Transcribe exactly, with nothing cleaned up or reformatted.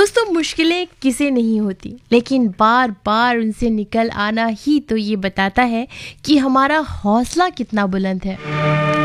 दोस्तों, मुश्किलें किसे नहीं होती, लेकिन बार बार उनसे निकल आना ही तो ये बताता है कि हमारा हौसला कितना बुलंद है।